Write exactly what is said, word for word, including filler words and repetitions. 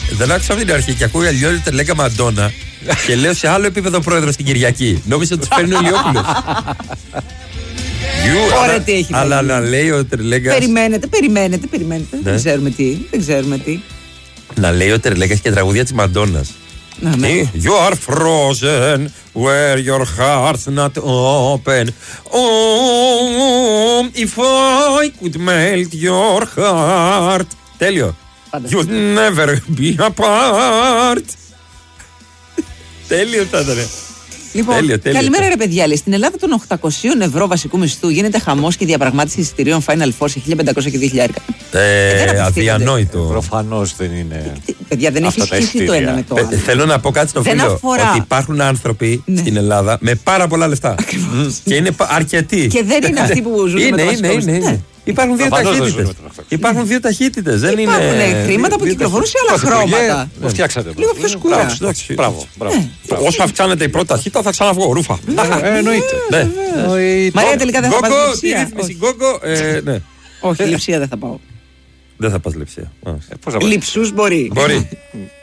Δεν άκουσα από την αρχή και ακούω αλλιώ Τερλέγκα Μαντόνα και λέω σε άλλο επίπεδο πρόεδρο την Κυριακή. Νόμιζα ότι του παίρνει ο Ηλιόπουλος. Ωραία, τι έχει. Αλλά να λέει ο Τερλέγκας. Περιμένετε, περιμένετε, περιμένετε. Δεν ξέρουμε τι. Δεν ξέρουμε τι. Να λέει ο Τερλέγκας και τραγούδια της Μαντόνας. Να, ναι. You are frozen where your heart's not open. Oh, if I could melt your heart. Τέλειο. You'd never be apart. Τέλειο θα ήταν. Λοιπόν, τέλειο, τέλειο, καλημέρα ρε παιδιά. Λέει, στην Ελλάδα των οκτακοσίων ευρώ βασικού μισθού γίνεται χαμός και διαπραγμάτευση εισιτηρίων Final Four σε χίλια πεντακόσια και δύο χιλιάδες. Ε, ε, αδιανόητο. Προφανώς δεν είναι. Τι, παιδιά, δεν έχει σχέση το ένα με το άλλο. Ε, θέλω να πω κάτι στο φίλο. Αφορά... Ότι υπάρχουν άνθρωποι ναι. στην Ελλάδα με πάρα πολλά λεφτά. Και είναι αρκετοί. Και δεν είναι αυτοί που ζουν είναι, με το είναι, είναι, είναι. Ναι. Υπάρχουν δύο ταχύτητες. Υπάρχουν δύο ταχύτητες. Δεν είναι. Υπάρχουν χρήματα που κυκλοφορούν σε άλλα χρώματα. Το φτιάξατε. Λίγο πιο σκούρα. Μπράβο. Όσο αυξάνεται η πρώτη ταχύτητα θα ξαναβγώ. Ρούφα. Εννοείται. Μαρία, τελικά δεν θα πάω λειψία. Όχι, λειψία δεν θα πάω. Δεν θα πας λειψία. Λειψούς μπορεί. Μπορεί.